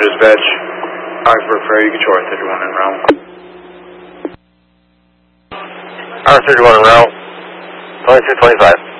dispatch. Augsburg Ferry, you get your R31 en route. R31 en route. 2225.